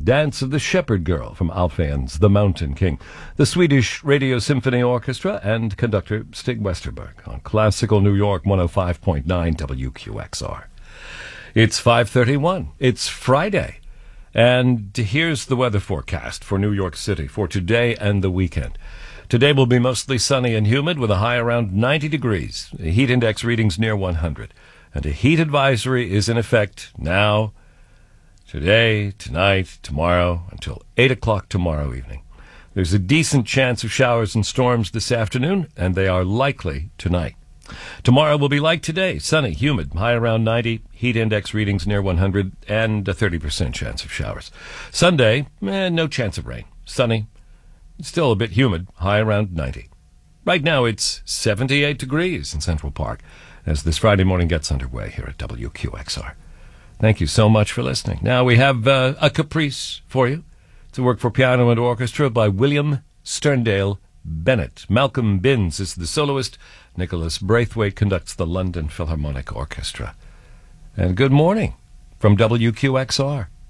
Dance of the Shepherd Girl from Alfvén's The Mountain King, the Swedish Radio Symphony Orchestra, and conductor Stig Westerberg on Classical New York 105.9 WQXR. It's 5:31. It's Friday. And here's the weather forecast for New York City for today and the weekend. Today will be mostly sunny and humid with a high around 90 degrees. The heat index readings near 100. And a heat advisory is in effect now, today, tonight, tomorrow, until 8 o'clock tomorrow evening. There's a decent chance of showers and storms this afternoon, and they are likely tonight. Tomorrow will be like today, sunny, humid, high around 90, heat index readings near 100, and a 30% chance of showers. Sunday, no chance of rain. Sunny, still a bit humid, high around 90. Right now it's 78 degrees in Central Park as this Friday morning gets underway here at WQXR. Thank you so much for listening. Now we have a caprice for you. It's a work for piano and orchestra by William Sterndale Bennett. Malcolm Binns is the soloist. Nicholas Braithwaite conducts the London Philharmonic Orchestra. And good morning from WQXR.